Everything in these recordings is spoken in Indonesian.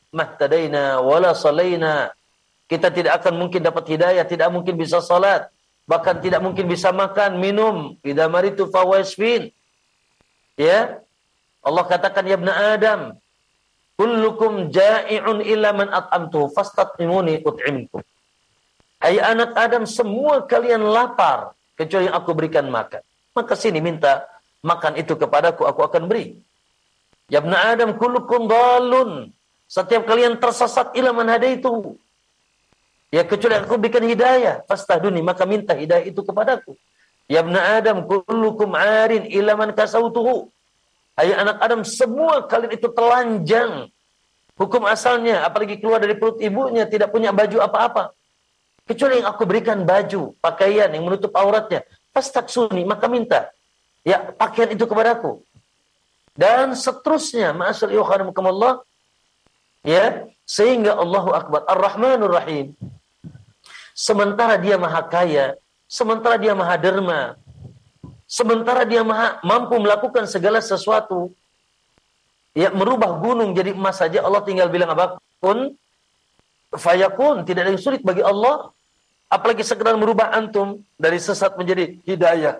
mahtadaina wala salaina. Kita tidak akan mungkin dapat hidayah, tidak mungkin bisa salat, bahkan tidak mungkin bisa makan, minum. Idza maritu fahuwa yashfin. Ya. Allah katakan, ya ibna Adam, kullukum ja'i'un illa man at'amtuhu fastat'imuni ut'imkum. Hai anak Adam, semua kalian lapar kecuali yang aku berikan makan. Maka sini minta makan itu kepadaku, aku akan beri. Ya ibna Adam, kullukum dhalun. Setiap kalian tersesat ila man hadaitu. Ya kecuali aku berikan hidayah, fastahduni, maka minta hidayah itu kepadaku. Ya ibna Adam, kullukum 'arin ila man kasautuhu. Hai anak Adam, semua kalian itu telanjang. Hukum asalnya, apalagi keluar dari perut ibunya, tidak punya baju apa-apa. Kecuali yang aku berikan baju, pakaian yang menutup auratnya. Fastaksuni, maka minta. Ya, pakaian itu kepadaku. Dan seterusnya, ma'asal yukhanimukumullah. Ya, sehingga Allahu Akbar, Ar-Rahmanur Rahim. Sementara dia maha kaya, sementara dia maha derma, sementara dia mampu melakukan segala sesuatu, ya merubah gunung jadi emas saja, Allah tinggal bilang apa? Kun fayakun, tidak ada yang sulit bagi Allah. Apalagi sekedar merubah antum dari sesat menjadi hidayah.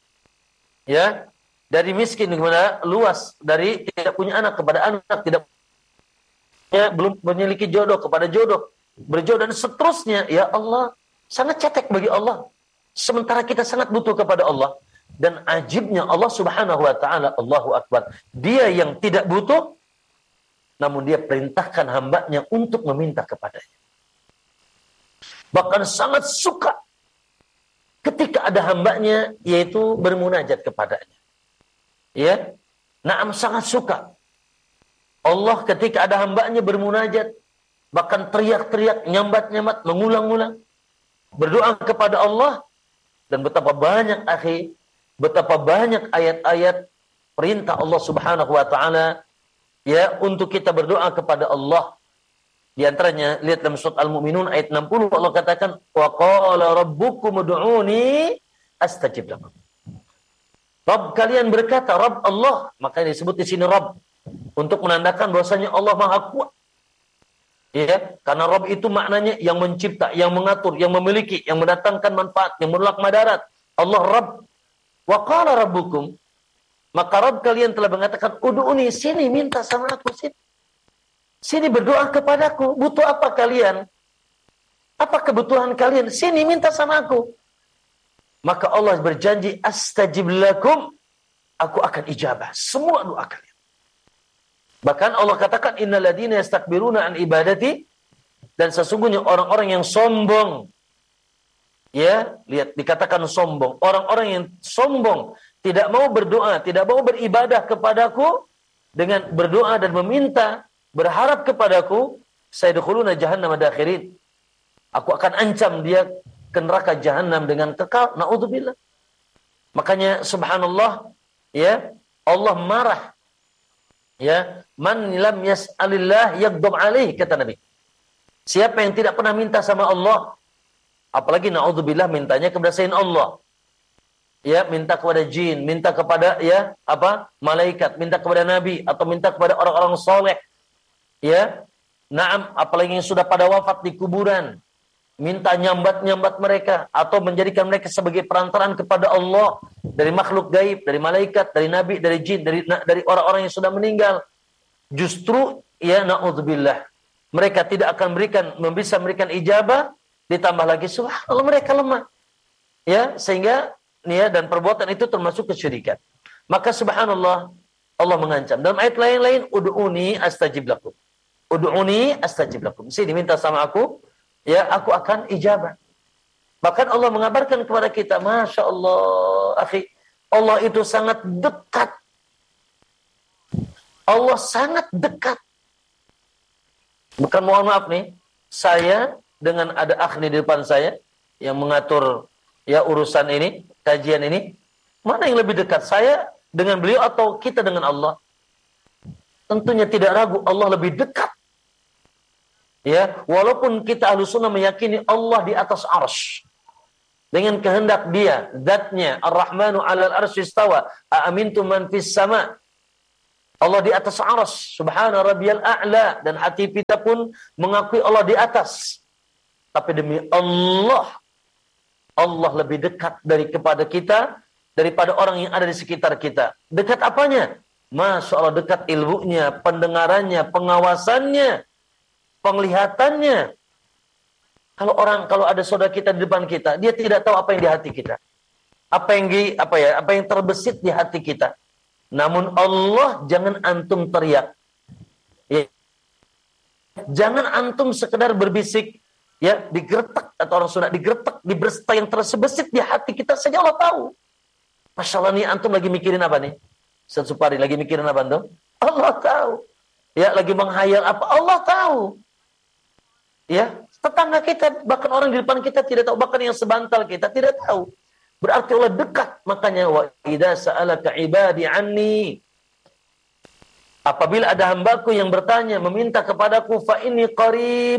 Ya, dari miskin kepada luas, dari tidak punya anak kepada anak, tidak ya, belum memiliki jodoh kepada jodoh, berjodoh dan seterusnya. Ya Allah, sangat cetek bagi Allah. Sementara kita sangat butuh kepada Allah. Dan ajibnya Allah subhanahu wa ta'ala, Allahu Akbar, dia yang tidak butuh, namun dia perintahkan hambanya untuk meminta kepadanya. Bahkan sangat suka ketika ada hambanya, yaitu bermunajat kepadanya. Ya, naam, sangat suka Allah ketika ada hambanya bermunajat, bahkan teriak-teriak, nyambat-nyambat, mengulang-ulang, berdoa kepada Allah. Dan betapa banyak betapa banyak ayat-ayat perintah Allah subhanahu wa ta'ala ya untuk kita berdoa kepada Allah. Di antaranya, lihat dalam surat Al-Mu'minun ayat 60, Allah katakan, wa qala rabbukum ud'uni astajib lakum. Rabb kalian berkata, Rabb Allah, makanya disebut di sini Rabb, untuk menandakan bahwasanya Allah Maha Kuat. Ya, karena Rabb itu maknanya yang mencipta, yang mengatur, yang memiliki, yang mendatangkan manfaat, yang menolak madarat. Allah Rabb. Wa qala rabbukum, maka Rabb kalian telah mengatakan, ud'uni, sini minta sama aku, sini. Sini berdoa kepadaku. Butuh apa kalian? Apa kebutuhan kalian? Sini minta sama aku. Maka Allah berjanji, astajib lakum, aku akan ijabah semua doa kalian. Bahkan Allah katakan, innal ladzina yastakbiruna an ibadati, dan sesungguhnya orang-orang yang sombong. Ya, lihat dikatakan sombong. Orang-orang yang sombong, tidak mau berdoa, tidak mau beribadah kepadaku dengan berdoa dan meminta, berharap kepadaku, sayadkhuluna jahannam dakhirin. Aku akan ancam dia ke neraka jahanam dengan kekal. Naudzubillah. Makanya subhanallah, ya, Allah marah. Ya, man lam yas'alillah yaghdab alaih, kata Nabi. Siapa yang tidak pernah minta sama Allah, apalagi naudzubillah mintanya kepada selain Allah. Ya, minta kepada jin, minta kepada ya apa? Malaikat, minta kepada nabi atau minta kepada orang-orang soleh. Ya. Naam, apalagi yang sudah pada wafat di kuburan. Minta nyambat-nyambat mereka atau menjadikan mereka sebagai perantaraan kepada Allah dari makhluk gaib, dari malaikat, dari nabi, dari jin, dari orang-orang yang sudah meninggal. Justru ya naudzubillah, mereka tidak akan bisa memberikan ijabah, ditambah lagi subhanallah mereka lemah. Ya, sehingga ya, dan perbuatan itu termasuk kesyirikan. Maka subhanallah, Allah mengancam dalam ayat lain-lain, ud'uni astajib lakum. Ud'uni astajib lakum. Sini minta sama aku, ya, aku akan ijabah. Bahkan Allah mengabarkan kepada kita, Masya Allah, akhi, Allah itu sangat dekat. Allah sangat dekat. Bukan, mohon maaf nih, saya dengan ada akhni di depan saya yang mengatur ya urusan ini, kajian ini, mana yang lebih dekat, saya dengan beliau atau kita dengan Allah? Tentunya tidak ragu, Allah lebih dekat. Ya, walaupun kita Ahlussunnah meyakini Allah di atas arsy dengan kehendak Dia, zatnya Ar-Rahmanu 'alal arsy istawa, aamintum man fis sama. Allah di atas arsy, subhana rabbiyal a'la, dan hati kita pun mengakui Allah di atas. Tapi demi Allah, Allah lebih dekat kepada kita daripada orang yang ada di sekitar kita. Dekat apanya? Masya Allah, dekat ilmunya, pendengarannya, pengawasannya, penglihatannya. Kalau ada saudara kita di depan kita, dia tidak tahu apa yang di hati kita. Apa yang terbesit di hati kita. Namun Allah, jangan antum teriak. Ya. Jangan antum sekedar berbisik, ya, digertak, atau orang Sunda digertak, dibersta yang terbesit di hati kita saja Allah tahu. Masya Allah, nih antum lagi mikirin apa nih? Ustaz Supari lagi mikirin apa antum? Allah tahu. Ya, lagi menghayal apa? Allah tahu. Ya, tetangga kita, bahkan orang di depan kita tidak tahu, bahkan yang sebantal kita tidak tahu. Berarti Allah dekat. Makanya wa idza sa'alaka ibadi anni, apabila ada hambaku yang bertanya, meminta kepadaku, fa inni qarib,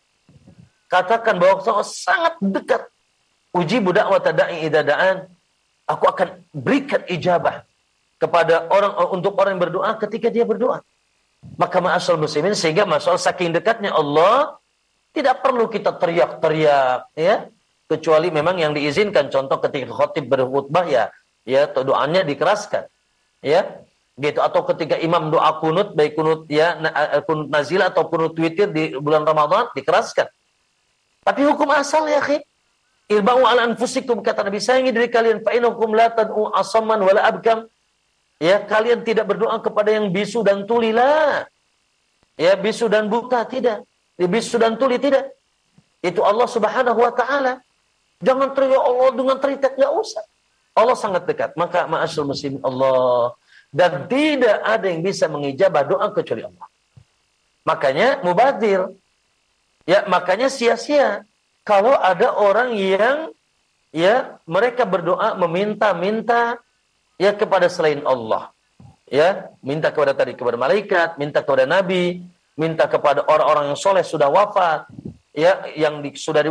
katakan bahwa Allah sangat dekat. Ujibu da'wata da'i idza da'an, aku akan berikan ijabah kepada untuk orang yang berdoa ketika dia berdoa. Maka ma'asal muslimin, sehingga masalah saking dekatnya Allah, tidak perlu kita teriak-teriak, ya, kecuali memang yang diizinkan. Contoh ketika khotib berkhutbah, ya doanya dikeraskan, ya, gitu. Atau ketika imam doa kunut, baik kunut, ya, kunut nazilah atau kunut witir di bulan Ramadan, dikeraskan. Tapi hukum asal, ya, irba'u ala anfusikum, kata Nabi, sayangi diri kalian, fa innakum la tad'u asamman wala abkam. Ya, kalian tidak berdoa kepada yang bisu dan tuli, lah. Ya, bisu dan buta, tidak. Bisu dan tuli, tidak. Itu Allah Subhanahu wa ta'ala. Jangan teriak Allah dengan teriak, enggak usah. Allah sangat dekat. Maka ma'asyul muslimin, Allah, dan tidak ada yang bisa mengijabah doa kecuali Allah. Makanya mubadir. Ya, makanya sia-sia kalau ada orang yang, ya, mereka berdoa meminta-minta, ya, kepada selain Allah. Ya, minta kepada malaikat, minta kepada nabi, minta kepada orang-orang yang soleh sudah wafat, ya, yang sudah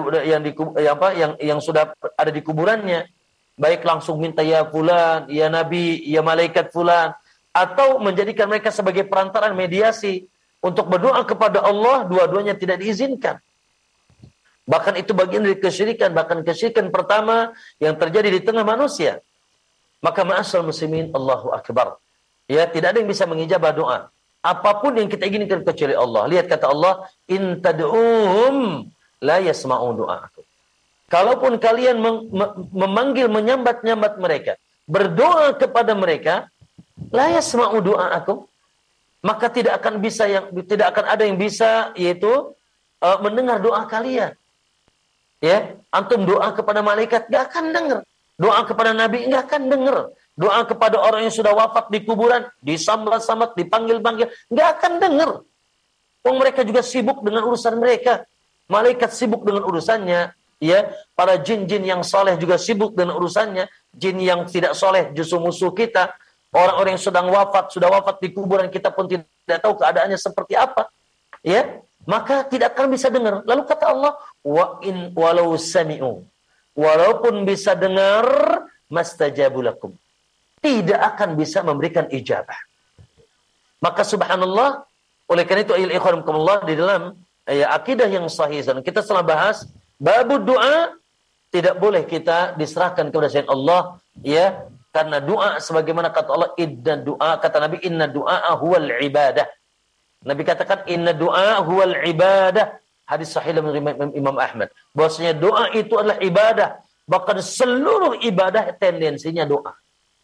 ada di kuburannya. Baik langsung minta ya fulan, ya nabi, ya malaikat fulan, atau menjadikan mereka sebagai perantaraan mediasi untuk berdoa kepada Allah, dua-duanya tidak diizinkan. Bahkan itu bagian dari kesyirikan, bahkan kesyirikan pertama yang terjadi di tengah manusia. Maka ma'asal muslimin, Allahu akbar. Ya, tidak ada yang bisa mengijabah doa. Apapun yang kita inginkan kecuali Allah. Lihat kata Allah, in tad'uhum la yasma'u du'aakum. Kalaupun kalian memanggil, menyambat-nyambat mereka, berdoa kepada mereka, la yasma'u du'aakum, maka tidak akan ada yang bisa, yaitu mendengar doa kalian. Ya, antum doa kepada malaikat enggak akan dengar. Doa kepada nabi enggak akan dengar. Doa kepada orang yang sudah wafat di kuburan, disambat-sambat, dipanggil-panggil, nggak akan dengar. Mereka juga sibuk dengan urusan mereka. Malaikat sibuk dengan urusannya, ya. Para jin-jin yang soleh juga sibuk dengan urusannya. Jin yang tidak soleh justru musuh kita. Orang-orang yang sudah wafat di kuburan, kita pun tidak tahu keadaannya seperti apa, ya. Maka tidak akan bisa dengar. Lalu kata Allah, walau sami'u, walaupun bisa dengar, mastajabu lakum, tidak akan bisa memberikan ijabah. Maka subhanallah, oleh karena itu ikhwanukumullah, di dalam akidah yang sahih, dan kita telah bahas bab doa, tidak boleh kita diserahkan kepada selain Allah, ya, karena doa sebagaimana kata Allah, inna doa, kata Nabi, inna doa huwal ibadah. Nabi katakan inna doa huwal ibadah. Hadis sahih dari Imam Ahmad, bahwasanya doa itu adalah ibadah. Bahkan seluruh ibadah tendensinya doa.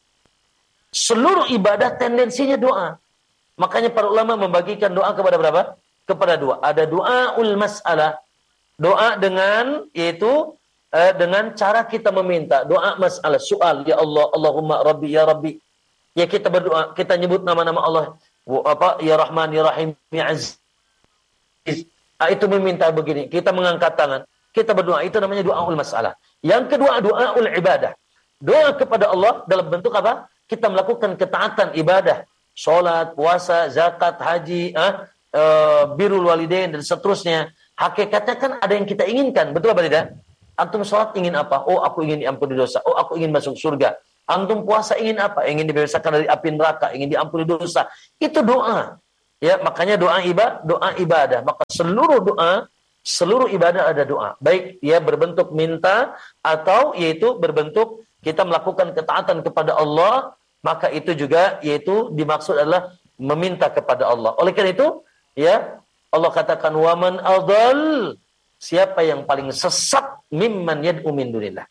Seluruh ibadah tendensinya doa. Makanya para ulama membagikan doa kepada berapa? Kepada dua. Ada doaul mas'alah. Doa dengan, yaitu dengan cara kita meminta. Doa mas'alah, soal. Ya Allah, Allahumma Rabbi, ya Rabbi. Ya, kita berdoa, kita nyebut nama-nama Allah. Ya Rahman, ya Rahim, ya Aziz. Itu meminta begini. Kita mengangkat tangan. Kita berdoa. Itu namanya doaul mas'alah. Yang kedua, doaul ibadah. Doa kepada Allah dalam bentuk apa? Kita melakukan ketaatan ibadah, sholat, puasa, zakat, haji, birrul walidain, dan seterusnya. Hakikatnya kan ada yang kita inginkan, betul apa tidak? Antum sholat ingin apa? Oh, aku ingin diampuni dosa. Oh, aku ingin masuk surga. Antum puasa ingin apa? Ingin dibebaskan dari api neraka, ingin diampuni dosa. Itu doa. Ya, makanya doa ibadah. Maka seluruh ibadah ada doa. Baik ya berbentuk minta atau yaitu berbentuk kita melakukan ketaatan kepada Allah, maka itu juga yaitu dimaksud adalah meminta kepada Allah. Oleh karena itu, ya Allah katakan waman adall, siapa yang paling sesat mimman yad'u min dunillah,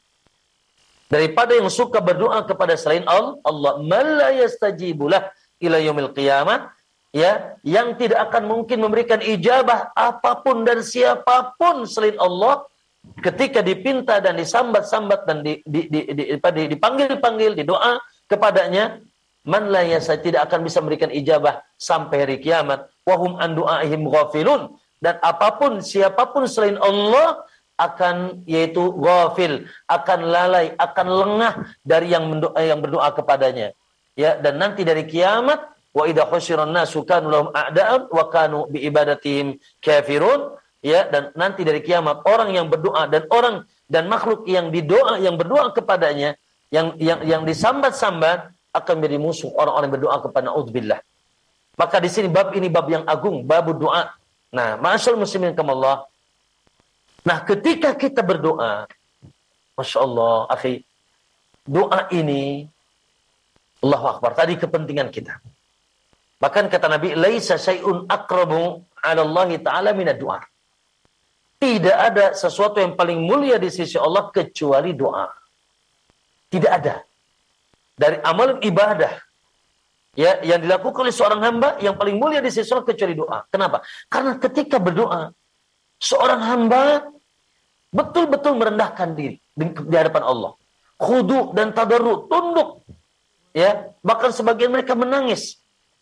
daripada yang suka berdoa kepada selain Allah, man la yastajibulah ila yaumil qiyamah, ya, yang tidak akan mungkin memberikan ijabah apapun dan siapapun selain Allah ketika dipinta dan disambat-sambat dan dipanggil-panggil, didoa kepadanya, man la yasa, tidak akan bisa memberikan ijabah sampai hari kiamat, wahum an du'aihim ghafilun, dan apapun siapapun selain Allah akan yaitu ghafil, akan lalai, akan lengah dari yang berdoa kepadanya. Ya, dan nanti dari kiamat, wa idza husyiran nasu kanu lahum a'da'an wa kanu bi ibadatihim kafirun. Ya, dan nanti dari kiamat orang yang berdoa dan makhluk yang berdoa kepadanya, yang disambat-sambat akan menjadi musuh orang-orang yang berdoa kepada naudzubillah. Maka di sini bab ini bab yang agung, bab doa. Nah, ma'asyiral muslimin kamallah. Nah, ketika kita berdoa, Masya Allah, akhi, doa ini, Allahu Akbar, tadi kepentingan kita. Bahkan kata Nabi, laisa syai'un aqrabu 'ala Allah Ta'ala minad du'a. Tidak ada sesuatu yang paling mulia di sisi Allah kecuali doa. Tidak ada. Dari amal ibadah, ya, yang dilakukan oleh seorang hamba yang paling mulia di sisi Allah kecuali doa. Kenapa? Karena ketika berdoa, seorang hamba betul-betul merendahkan diri di hadapan Allah. Khudu dan tadarru, tunduk. Ya, bahkan sebagian mereka menangis.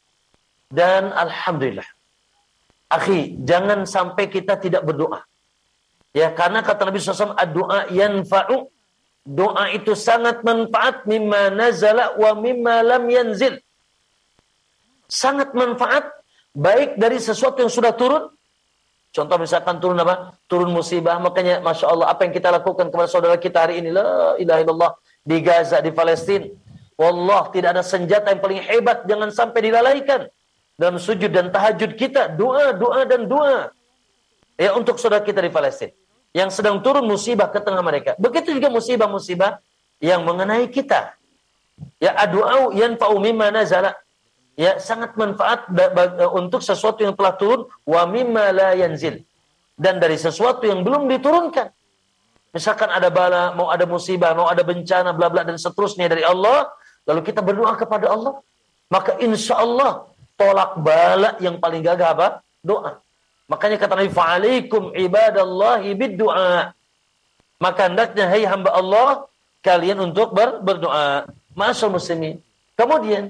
Dan alhamdulillah, akhi, jangan sampai kita tidak berdoa. Ya, karena kata Nabi SAW, ad-du'a yanfa'u. Doa itu sangat manfaat mimma nazala wa mimma lam yanzil. Sangat manfaat, baik dari sesuatu yang sudah turun. Contoh misalkan turun apa? Turun musibah. Makanya Masya Allah, apa yang kita lakukan kepada saudara kita hari ini, la ilaha illallah, di Gaza, di Palestina. Wallah, tidak ada senjata yang paling hebat, jangan sampai dilalaikan. Dalam sujud dan tahajud kita, doa dan doa. Ya, untuk saudara kita di Palestina yang sedang turun musibah ke tengah mereka. Begitu juga musibah-musibah yang mengenai kita. Ya, ad-du'a yanfa'u mimma nazala. Ya, sangat manfaat untuk sesuatu yang telah turun, wa mimma la yanzil, dan dari sesuatu yang belum diturunkan. Misalkan ada bala, mau ada musibah, mau ada bencana, bla bla dan seterusnya dari Allah, lalu kita berdoa kepada Allah, maka insya Allah tolak bala yang paling gagah apa? Doa. Makanya kata Nabi, fa'alaikum ibadallahi bid-du'a. Maka hendaknya, hai hamba Allah, kalian untuk berdoa. Ma'asyar muslimin. Kemudian,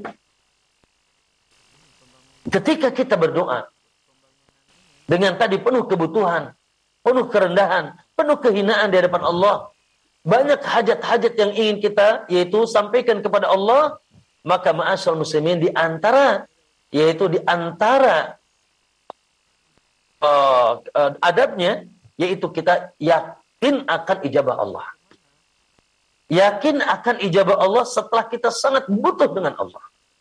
ketika kita berdoa, dengan tadi penuh kebutuhan, penuh kerendahan, penuh kehinaan di hadapan Allah, banyak hajat-hajat yang ingin kita, yaitu sampaikan kepada Allah, maka ma'asyar muslimin, di antara adabnya, yaitu kita yakin akan ijabah Allah. Yakin akan ijabah Allah setelah kita sangat butuh dengan Allah.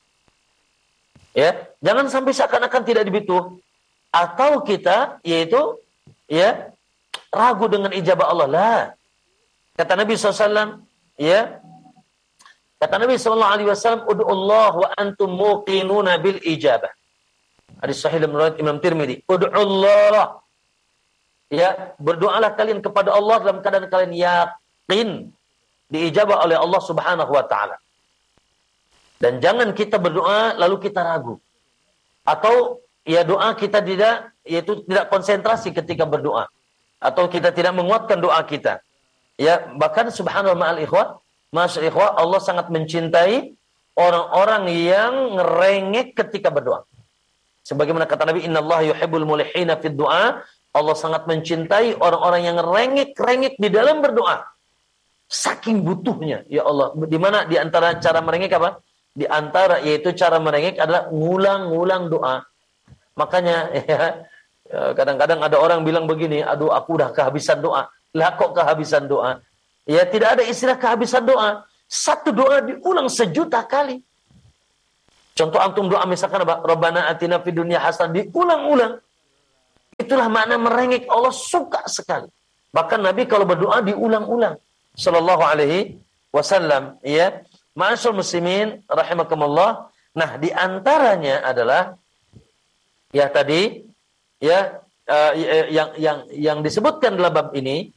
Ya, jangan sampai seakan-akan tidak dibutuh, atau kita yaitu ya ragu dengan ijabah Allah. Lah. Kata Nabi SAW, ya, kata Nabi SAW, ud'ullah wa antum muqinuna bil ijabah. Hadis sahih dalam riwayat Imam Tirmidzi. Ud'ullah. Ya, berdoalah kalian kepada Allah dalam keadaan kalian yakin diijabah oleh Allah Subhanahu wa taala. Dan jangan kita berdoa lalu kita ragu. Atau ya doa kita tidak konsentrasi ketika berdoa, atau kita tidak menguatkan doa kita. Ya, bahkan subhanallah ma'al ikhwah, masyaallah ikhwah, Allah sangat mencintai orang-orang yang ngerengek ketika berdoa. Sebagaimana kata Nabi, innallaha yuhibbul mulihina fid du'a. Allah sangat mencintai orang-orang yang rengek-rengek di dalam berdoa. Saking butuhnya, ya Allah. Di mana di antara cara merengek apa? Di antara yaitu cara merengek adalah ngulang-ngulang doa. Makanya ya, kadang-kadang ada orang bilang begini, aduh aku udah kehabisan doa. Lah kok kehabisan doa? Ya, tidak ada istilah kehabisan doa. Satu doa diulang sejuta kali. Contoh antum doa misalkan apa? Rabbana atina fid dunya hasanah, diulang-ulang. Itulah makna merengek, Allah suka sekali. Bahkan Nabi kalau berdoa diulang-ulang. Sallallahu alaihi wasallam, ya. Ma'asyiral muslimin rahimakumullah. Nah, di antaranya adalah ya tadi ya yang disebutkan dalam bab ini,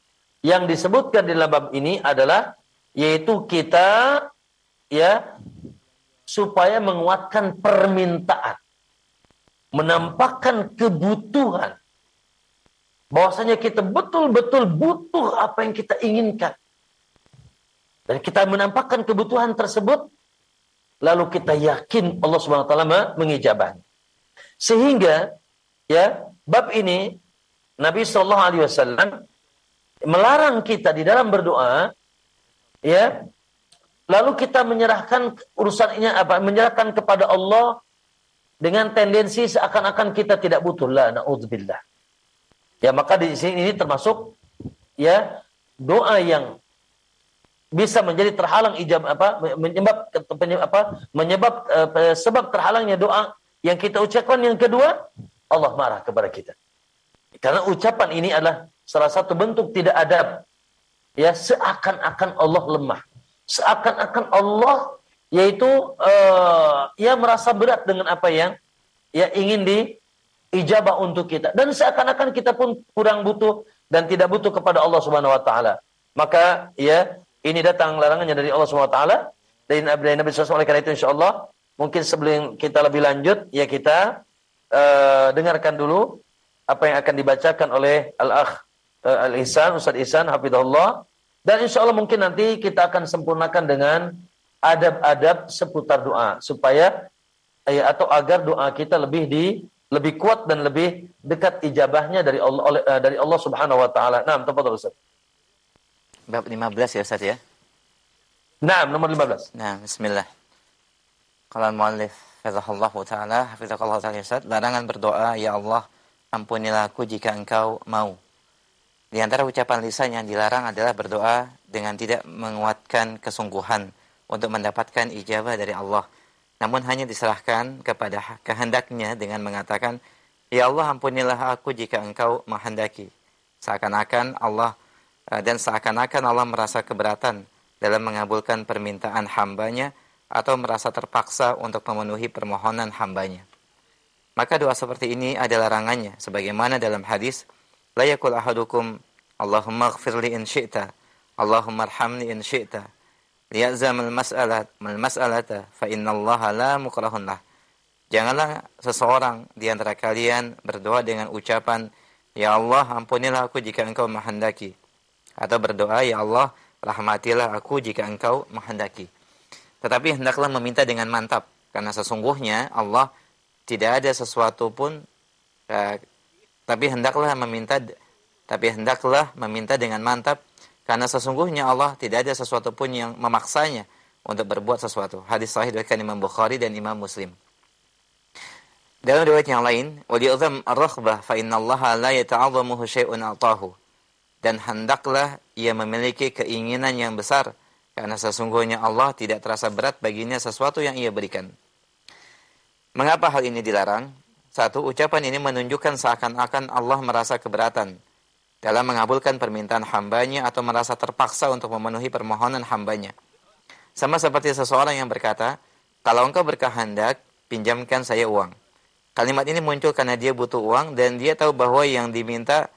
adalah yaitu kita ya supaya menguatkan permintaan, menampakkan kebutuhan, bahwasanya kita betul-betul butuh apa yang kita inginkan. Dan kita menampakkan kebutuhan tersebut, lalu kita yakin Allah Subhanahu wa taala mengijabahnya. Sehingga ya, bab ini Nabi sallallahu alaihi wasallam melarang kita di dalam berdoa ya, lalu kita menyerahkan urusannya menyerahkan kepada Allah dengan tendensi seakan-akan kita tidak butuh. La na'udzubillah. Ya, maka di sini ini termasuk ya doa yang bisa menjadi terhalang sebab terhalangnya doa yang kita ucapkan. Yang kedua, Allah marah kepada kita. Karena ucapan ini adalah salah satu bentuk tidak adab. Ya, seakan-akan Allah lemah. Seakan-akan Allah yaitu ya merasa berat dengan apa yang ya ingin diijabah untuk kita. Dan seakan-akan kita pun kurang butuh dan tidak butuh kepada Allah Subhanahu wa taala. Maka ya ini datang larangannya dari Allah Subhanahu wa taala dari Nabi SAW. Oleh karena itu insyaallah mungkin sebelum kita lebih lanjut ya kita dengarkan dulu apa yang akan dibacakan oleh Al-Akh Al-Ihsan, Ustaz Ihsan hafizahullah, dan insyaallah mungkin nanti kita akan sempurnakan dengan adab-adab seputar doa supaya atau agar doa kita lebih kuat dan lebih dekat ijabahnya dari Allah Subhanahu wa taala. Naam, tafadhol Ustaz. Bab 15 ya Ustaz ya? Naam, nomor 15. Nah, bismillah. Qala al-muallif hafizahullahu taala, hafizahullah taala Ustaz, larangan berdoa, ya Allah, ampunilah aku jika Engkau mau. Di antara ucapan lisan yang dilarang adalah berdoa dengan tidak menguatkan kesungguhan untuk mendapatkan ijabah dari Allah. Namun hanya diserahkan kepada kehendaknya dengan mengatakan, ya Allah, ampunilah aku jika Engkau menghendaki. Seakan-akan Allah merasa keberatan dalam mengabulkan permintaan hambanya atau merasa terpaksa untuk memenuhi permohonan hambanya. Maka doa seperti ini ada larangannya, sebagaimana dalam hadis, la yakul ahadukum Allahumma ighfirli in syi'ta, Allahumma arhamni in syi'ta, liya'zam al-mas'alata fa innallaha la mukrahun lah. Janganlah seseorang di antara kalian berdoa dengan ucapan, ya Allah, ampunilah aku jika Engkau menghendaki, atau berdoa, ya Allah, rahmatilah aku jika Engkau menghendaki. Tetapi hendaklah meminta dengan mantap, karena sesungguhnya Allah tidak ada sesuatu pun, tapi hendaklah meminta dengan mantap, karena sesungguhnya Allah tidak ada sesuatu pun yang memaksanya untuk berbuat sesuatu. Hadis sahih dari Imam Bukhari dan Imam Muslim. Dalam riwayat yang lain, waliyu'zam ar-raghbah fa innallaha la yata'azzamuhu syai'un a'tahu. Dan hendaklah ia memiliki keinginan yang besar, karena sesungguhnya Allah tidak terasa berat baginya sesuatu yang ia berikan. Mengapa hal ini dilarang? Satu, ucapan ini menunjukkan seakan-akan Allah merasa keberatan dalam mengabulkan permintaan hambanya atau merasa terpaksa untuk memenuhi permohonan hambanya. Sama seperti seseorang yang berkata, kalau engkau berkehendak, pinjamkan saya uang. Kalimat ini muncul karena dia butuh uang dan dia tahu bahwa yang diminta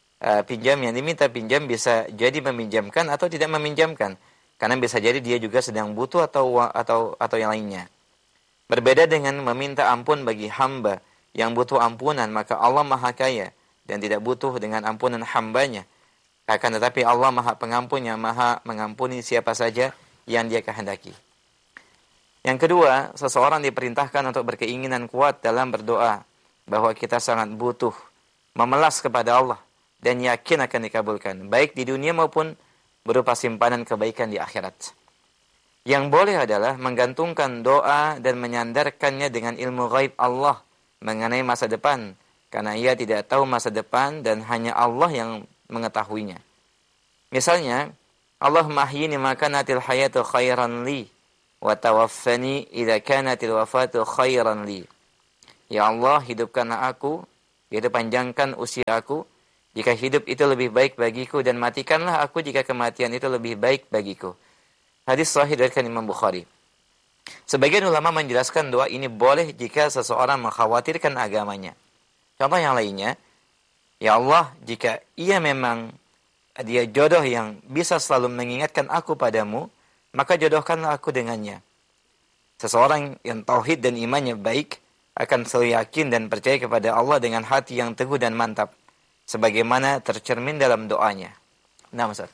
pinjam bisa jadi meminjamkan atau tidak meminjamkan, karena bisa jadi dia juga sedang butuh atau yang lainnya. Berbeda dengan meminta ampun bagi hamba yang butuh ampunan, maka Allah Maha Kaya dan tidak butuh dengan ampunan hambanya. Akan tetapi Allah Maha Pengampun yang Maha mengampuni siapa saja yang Dia kehendaki. Yang kedua, seseorang diperintahkan untuk berkeinginan kuat dalam berdoa bahwa kita sangat butuh memelas kepada Allah dan yakin akan dikabulkan, baik di dunia maupun berupa simpanan kebaikan di akhirat. Yang boleh adalah menggantungkan doa dan menyandarkannya dengan ilmu ghaib Allah mengenai masa depan, karena ia tidak tahu masa depan dan hanya Allah yang mengetahuinya. Misalnya, Allahumma ahyini ma kanatil hayatu khairan li wa tawaffani idza kanatil wafatu khairan li. Ya Allah, hidupkanlah aku, yaitu panjangkan usia aku jika hidup itu lebih baik bagiku, dan matikanlah aku jika kematian itu lebih baik bagiku. Hadis sahih dari Imam Bukhari. Sebagian ulama menjelaskan doa ini boleh jika seseorang mengkhawatirkan agamanya. Contoh yang lainnya, ya Allah, jika ia memang dia jodoh yang bisa selalu mengingatkan aku padamu, maka jodohkanlah aku dengannya. Seseorang yang tauhid dan imannya baik akan selalu yakin dan percaya kepada Allah dengan hati yang teguh dan mantap, sebagaimana tercermin dalam doanya. Nah, Ustaz.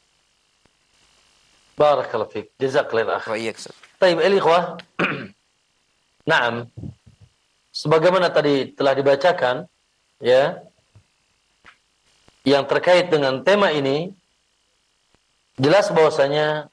Barakallahu fiik. Jazakallahu Wa iyyak, Ustaz. Baik, ikhwah. Naam. Sebagaimana tadi telah dibacakan, ya, yang terkait dengan tema ini, jelas bahwasanya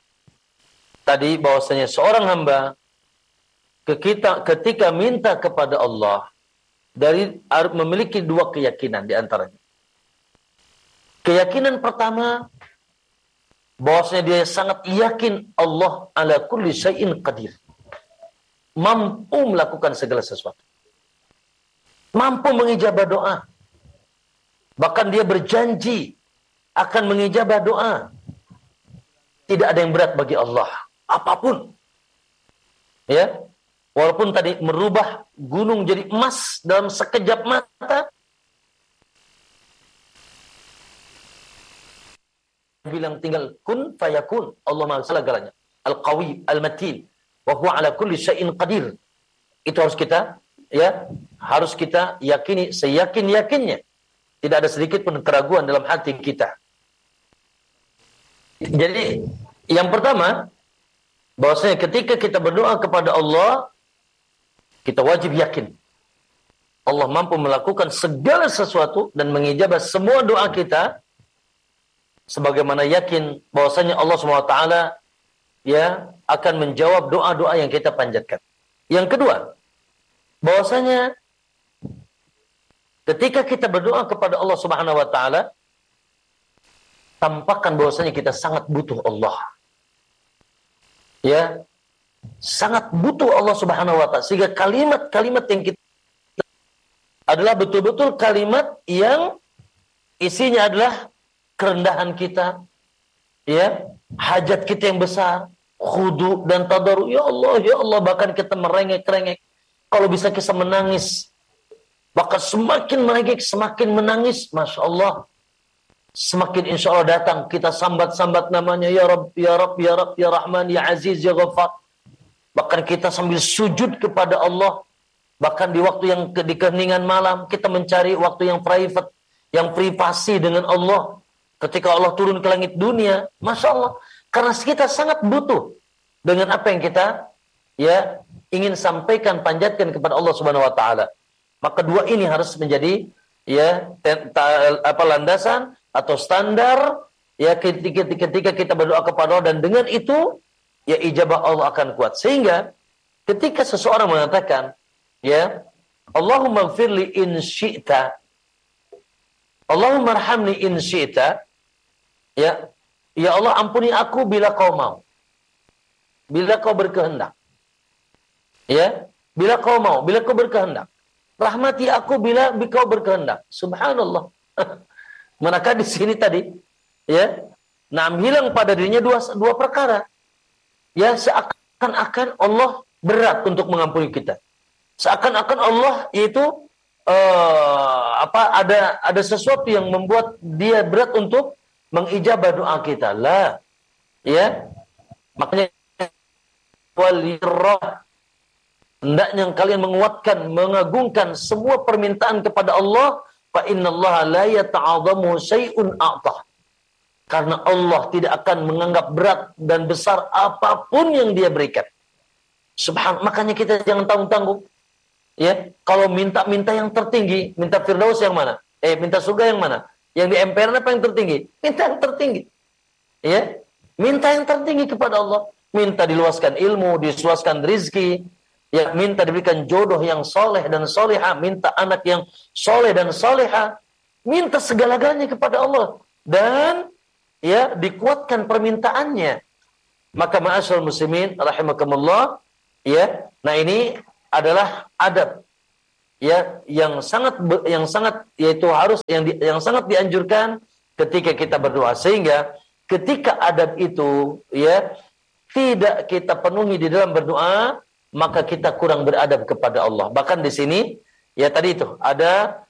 seorang hamba ketika minta kepada Allah memiliki dua keyakinan di antaranya. Keyakinan pertama, bahwasanya dia sangat yakin Allah ala kulli syai'in qadir. Mampu melakukan segala sesuatu. Mampu mengijabah doa. Bahkan dia berjanji akan mengijabah doa. Tidak ada yang berat bagi Allah. Apapun. Ya. Walaupun tadi merubah gunung jadi emas dalam sekejap mata. Bilang tinggal kun fayakun. Allah Maha segala-galanya. Al-Qawi, Al-Matin. Wa huwa ala kulli syai'in qadir. Itu harus kita yakini seyakin-yakinnya. Tidak ada sedikit pun keraguan dalam hati kita. Jadi yang pertama, bahwasanya ketika kita berdoa kepada Allah, kita wajib yakin Allah mampu melakukan segala sesuatu dan mengijabah semua doa kita, sebagaimana yakin bahwasanya Allah SWT ya akan menjawab doa-doa yang kita panjatkan. Yang kedua, bahwasanya ketika kita berdoa kepada Allah Subhanahu wa taala, tampakkan bahwasanya kita sangat butuh Allah. Ya, sangat butuh Allah Subhanahu wa taala, sehingga kalimat-kalimat yang kita adalah betul-betul kalimat yang isinya adalah kerendahan kita, ya, hajat kita yang besar, khudu dan tadarru. Ya Allah, bahkan kita merengek-rengek. Kalau bisa kita menangis. Bahkan semakin merengek, semakin menangis, Masya Allah. Semakin insya Allah datang, kita sambat-sambat namanya, Ya Rabb, Ya Rabb, Ya Rabb, Ya Rahman, Ya Aziz, Ya Ghaffar. Bahkan kita sambil sujud kepada Allah. Bahkan di waktu yang di keheningan malam, kita mencari waktu yang private, yang privasi dengan Allah. Ketika Allah turun ke langit dunia, Masya Allah. Karena kita sangat butuh dengan apa yang kita ya ingin sampaikan, panjatkan kepada Allah Subhanahu wa taala. Maka dua ini harus menjadi ya landasan atau standar ya ketika kita berdoa kepada Allah, dan dengan itu ya ijabah Allah akan kuat. Sehingga ketika seseorang mengatakan ya Allahumma ighfirli in syi'ta, Allahumma arhamni in syi'ta, ya Allah ampuni aku bila kau mau, bila kau berkehendak, ya bila kau mau, bila kau berkehendak, rahmati aku bila kau berkehendak. Subhanallah. Manakah di sini tadi ya hilang pada dirinya dua perkara. Ya, seakan-akan Allah berat untuk mengampuni kita. Seakan-akan Allah itu ada sesuatu yang membuat dia berat untuk mengijabah doa kita. Lah. Ya. Makanya walirrah, hendaknya kalian menguatkan, mengagungkan semua permintaan kepada Allah. Fa innallaha la yata'adhamu syai'un a'tah. Karena Allah tidak akan menganggap berat dan besar apapun yang dia berikan. Makanya kita jangan tanggung-tanggung. Ya, kalau minta yang tertinggi, minta Firdaus yang mana? Minta surga yang mana? Yang di emperan apa yang tertinggi? Minta yang tertinggi. Ya, minta yang tertinggi kepada Allah. Minta diluaskan ilmu, diluaskan rizki. Ya, minta diberikan jodoh yang soleh dan soleha, minta anak yang soleh dan soleha, minta segala-galanya kepada Allah. Dan ya dikuatkan permintaannya. Maka ma'asyiral muslimin rahimakumullah, ya. Nah, ini adalah adab ya yang sangat yaitu harus yang sangat dianjurkan ketika kita berdoa, sehingga ketika adab itu ya tidak kita penuhi di dalam berdoa, maka kita kurang beradab kepada Allah. Bahkan di sini ya tadi itu ada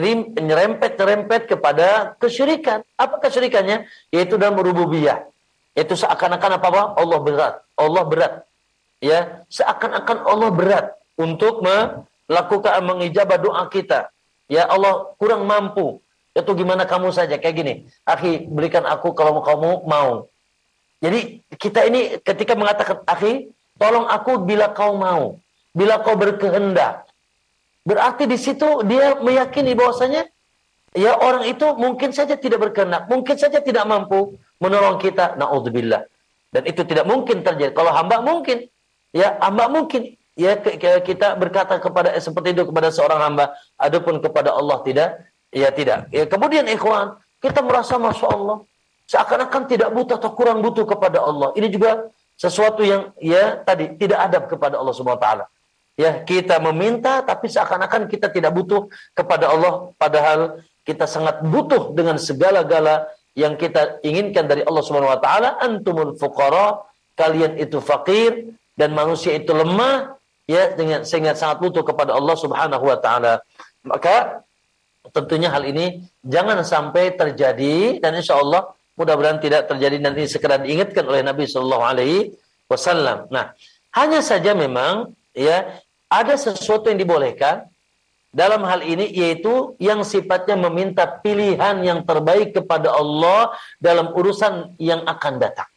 nyerempet kepada kesyirikan. Apa kesyirikannya? Yaitu dalam rububiyah. Itu seakan-akan apa? Allah berat. Ya, seakan-akan Allah berat untuk melakukan mengijabah doa kita. Ya, Allah kurang mampu. Itu gimana kamu saja kayak gini. Akhi, berikan aku kalau kamu mau. Jadi kita ini ketika mengatakan, akhi, tolong aku bila kau mau, bila kau berkehendak. Berarti di situ dia meyakini bahwasanya ya orang itu mungkin saja tidak berkehendak, mungkin saja tidak mampu menolong kita. Naudzubillah. Dan itu tidak mungkin terjadi. Kalau hamba mungkin, ya hamba mungkin. Ya kita berkata kepada seperti itu kepada seorang hamba, adapun kepada Allah tidak, ya tidak. Ya kemudian ikhwan, kita merasa masya Allah seakan-akan tidak butuh atau kurang butuh kepada Allah. Ini juga sesuatu yang ya tadi tidak adab kepada Allah Subhanahu wa taala. Ya, kita meminta tapi seakan-akan kita tidak butuh kepada Allah, padahal kita sangat butuh dengan segala-gala yang kita inginkan dari Allah Subhanahu wa taala. Antumul fuqara, kalian itu fakir dan manusia itu lemah, ya, sehingga sangat butuh kepada Allah Subhanahu wa taala. Maka tentunya hal ini jangan sampai terjadi, dan insya Allah mudah-mudahan tidak terjadi, nanti sekedar diingatkan oleh Nabi Shallallahu Alaihi Wasallam. Nah, hanya saja memang ya ada sesuatu yang dibolehkan dalam hal ini, yaitu yang sifatnya meminta pilihan yang terbaik kepada Allah dalam urusan yang akan datang,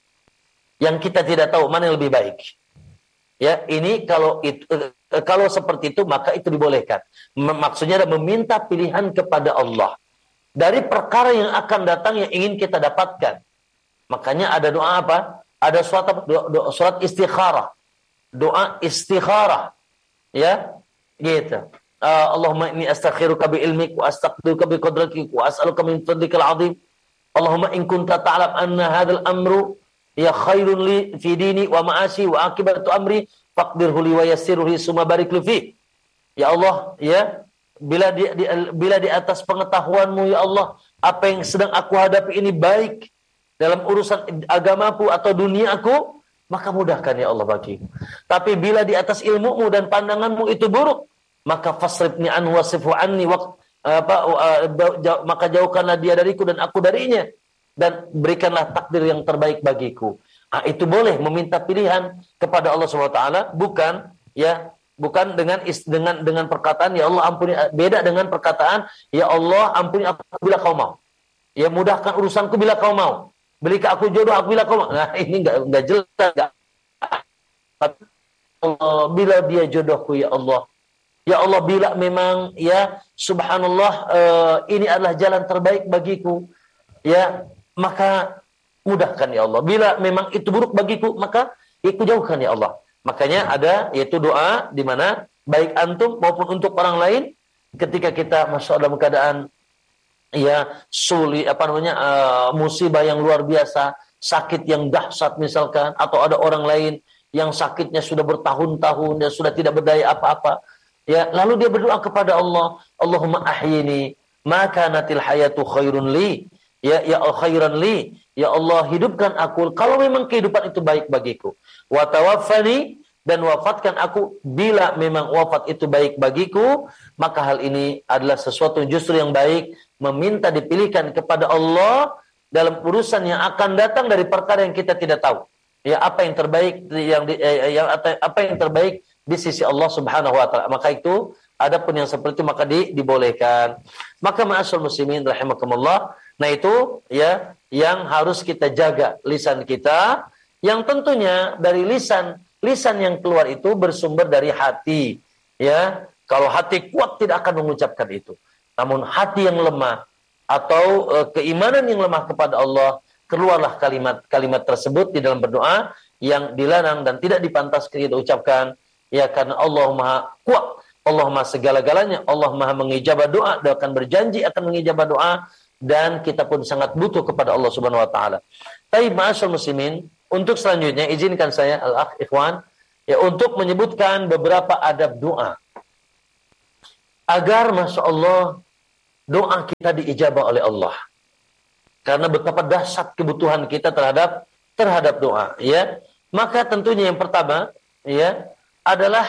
yang kita tidak tahu mana yang lebih baik. Ya, ini kalau seperti itu maka itu dibolehkan. Maksudnya adalah meminta pilihan kepada Allah dari perkara yang akan datang yang ingin kita dapatkan. Makanya ada doa apa? Ada surat istikharah. Doa istikharah. Ya, gitu. Allahumma inni astakhiruka bi ilmik wa astaqdiruka bi qudratik wa as'aluka min fadlikal azim. Allahumma in kunta ta'lam anna hadzal amru ya khairun li fi dini wa ma'ashi wa akibatu amri faqdirhu li wa yassirhu li summa barik li fi. Ya Allah, ya, bila di atas pengetahuanmu ya Allah, apa yang sedang aku hadapi ini baik dalam urusan agamaku atau duniaku, maka mudahkan ya Allah bagiku. Tapi bila di atas ilmumu dan pandanganmu itu buruk, maka fasrifni anhu wasifhu anni maka jauhkanlah dia dariku dan aku darinya, dan berikanlah takdir yang terbaik bagiku. Itu boleh meminta pilihan kepada Allah SWT, bukan dengan perkataan ya Allah ampuni, beda dengan perkataan ya Allah ampuni aku bila kau mau, ya mudahkan urusanku bila kau mau, berikan aku jodoh aku bila kau mau. Nah, ini enggak jelas, enggak. Allah, bila dia jodohku ya Allah, ya Allah, bila memang ya subhanallah ini adalah jalan terbaik bagiku, ya maka mudahkan ya Allah. Bila memang itu buruk bagiku, maka aku jauhkan ya Allah. Makanya ada yaitu doa di mana baik antum maupun untuk orang lain ketika kita masuk dalam keadaan ya sulit musibah yang luar biasa, sakit yang dahsyat misalkan, atau ada orang lain yang sakitnya sudah bertahun-tahun dan sudah tidak berdaya apa-apa. Ya, lalu dia berdoa kepada Allah, Allahumma ahyini ma kanatil hayatu khairun li. Ya khairan li, ya Allah hidupkan aku kalau memang kehidupan itu baik bagiku. Wa tawaffani, dan wafatkan aku bila memang wafat itu baik bagiku. Maka hal ini adalah sesuatu justru yang baik, meminta dipilihkan kepada Allah dalam urusan yang akan datang dari perkara yang kita tidak tahu. Ya, apa yang terbaik apa yang terbaik di sisi Allah Subhanahu wa taala. Maka itu adapun yang seperti itu maka dibolehkan. Maka ma'asyiral muslimin rahimakumullah, nah itu ya yang harus kita jaga lisan kita, yang tentunya dari lisan yang keluar itu bersumber dari hati. Ya, kalau hati kuat tidak akan mengucapkan itu. Namun hati yang lemah atau keimanan yang lemah kepada Allah, keluarlah kalimat tersebut di dalam berdoa yang dilarang dan tidak dipantaskan kita ucapkan. Ya, karena Allah Maha kuat, Allah Maha segala-galanya, Allah Maha mengijabah doa, dan akan berjanji akan mengijabah doa. dan kita pun sangat butuh kepada Allah Subhanahu wa taala. Tapi ma'asyiral muslimin, untuk selanjutnya izinkan saya al-akh ikhwan ya untuk menyebutkan beberapa adab doa agar masya Allah doa kita diijabah oleh Allah. Karena betapa dahsyat kebutuhan kita terhadap doa, ya. Maka tentunya yang pertama, ya, adalah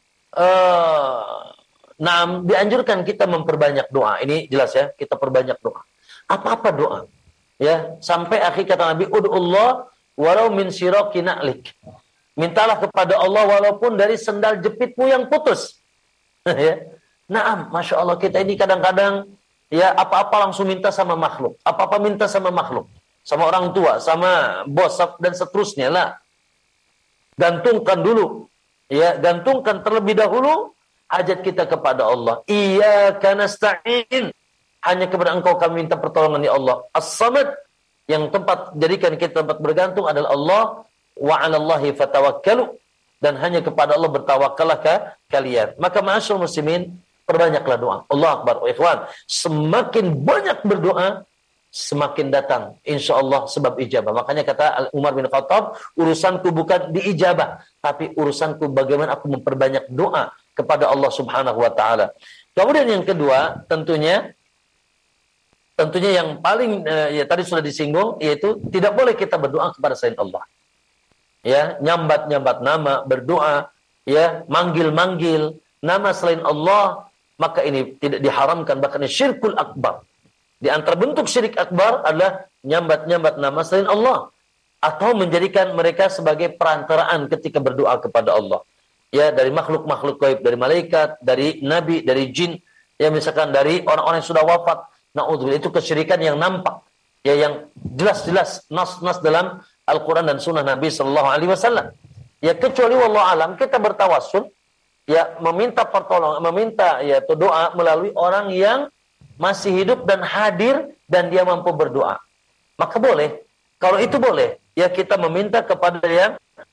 dianjurkan kita memperbanyak doa. Ini jelas ya, kita perbanyak doa. Apa-apa doa. Ya, sampai akhir kata Nabi, ud'ullah walau min syiraki na'lik. Mintalah kepada Allah walaupun dari sendal jepitmu yang putus. Ya. Naam, masya Allah kita ini kadang-kadang ya apa-apa langsung minta sama makhluk, apa-apa minta sama makhluk, sama orang tua, sama bos dan seterusnya lah. Gantungkan dulu, ya gantungkan terlebih dahulu hajat kita kepada Allah. Iyyaka nasta'in, hanya kepada Engkau kami minta pertolongan ya Allah. As-Samad, yang tempat jadikan kita tempat bergantung adalah Allah. Wa 'alallahi fatawakkalu, dan hanya kepada Allah bertawakallah kalian. Maka ma'asyiral muslimin, perbanyaklah doa. Allah Akbar. Ikhwan, semakin banyak berdoa, semakin datang insya Allah sebab ijabah. Makanya kata Umar bin Khattab, urusanku bukan diijabah, tapi urusanku bagaimana aku memperbanyak doa kepada Allah Subhanahu wa taala. Kemudian yang kedua, tentunya yang paling ya tadi sudah disinggung, yaitu tidak boleh kita berdoa kepada selain Allah. Ya, nyambat-nyambat nama, berdoa, ya, manggil-manggil nama selain Allah, maka ini tidak diharamkan, bahkan syirkul akbar. Di antara bentuk syirik akbar adalah nyambat-nyambat nama selain Allah atau menjadikan mereka sebagai perantaraan ketika berdoa kepada Allah. Ya, dari makhluk-makhluk gaib, dari malaikat, dari nabi, dari jin, ya misalkan dari orang-orang yang sudah wafat. Na'udzubillah, itu kesyirikan yang nampak. Ya, yang jelas-jelas nas-nas dalam Al-Qur'an dan sunnah Nabi sallallahu alaihi wasallam. Ya, kecuali wallahu alam kita bertawassul, ya meminta pertolongan, meminta yaitu doa melalui orang yang masih hidup dan hadir dan dia mampu berdoa. Maka boleh. Kalau itu boleh, ya kita meminta kepada yang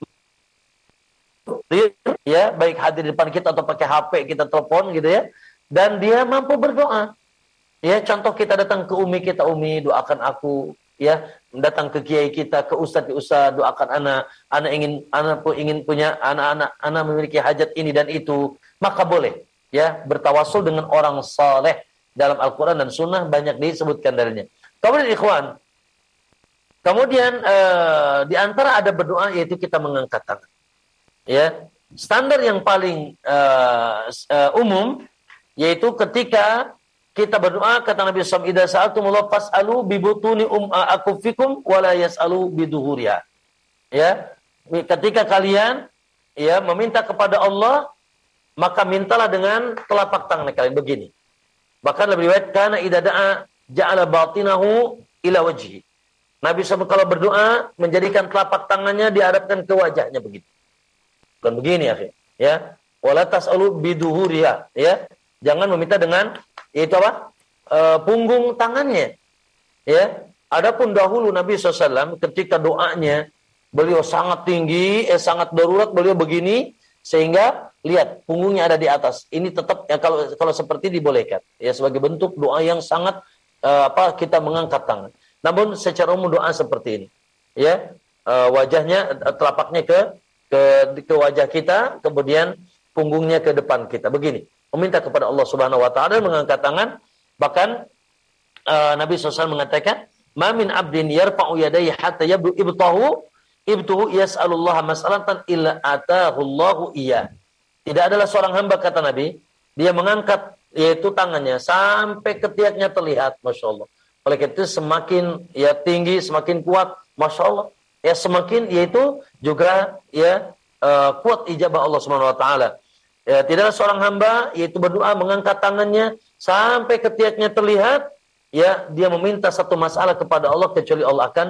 ya baik hadir di depan kita atau pakai HP kita telepon gitu ya, dan dia mampu berdoa. Ya, contoh kita datang ke umi kita, umi doakan aku, ya, datang ke kiai kita, ke ustadz doakan anak ingin punya anak memiliki hajat ini dan itu, maka boleh ya bertawassul dengan orang saleh. Dalam Al-Quran dan Sunnah banyak disebutkan darinya. Kemudian ikhwan, di antara ada berdoa yaitu kita mengangkat tangan. Ya, standar yang paling umum yaitu ketika kita berdoa, kata Nabi SAW, idza sa'altumullah fas'alu bi butuni akufikum wa la yas'alu bi duhuriha. Ya, ketika kalian ya meminta kepada Allah, maka mintalah dengan telapak tangan kalian begini. Bahkan lebih riwayat, kana idza da'a ja'ala batinahu ila wajhi. Nabi SAW kalau berdoa menjadikan telapak tangannya dihadapkan ke wajahnya begitu. Bukan begini ya. Wala tas'alu biduhuriha, ya. Jangan meminta dengan itu apa? Punggung tangannya. Ya. Adapun dahulu Nabi SAW ketika doanya beliau sangat tinggi, sangat darurat, beliau begini sehingga lihat punggungnya ada di atas. Ini tetap ya, kalau seperti dibolehkan. Ya, sebagai bentuk doa yang sangat kita mengangkat tangan. Namun secara umum doa seperti ini. Ya, wajahnya telapaknya ke wajah kita, kemudian punggungnya ke depan kita. Begini. Meminta kepada Allah Subhanahu wa taala, mengangkat tangan. Bahkan Nabi SAW mengatakan, "Ma min 'abdin yarfa'u yadayhi hatta yabdu ibtuhu yas'alullaha mas'alatan illa atahu Allahu iya." Tidak adalah seorang hamba, kata Nabi, dia mengangkat yaitu tangannya sampai ketiaknya terlihat, Masya Allah. Oleh karena itu semakin ya tinggi, semakin kuat, Masya Allah. Ya semakin yaitu juga ya kuat ijabah Allah Subhanahu wa taala. Ya, tidaklah seorang hamba yaitu berdoa mengangkat tangannya sampai ketiaknya terlihat, ya dia meminta satu masalah kepada Allah kecuali Allah akan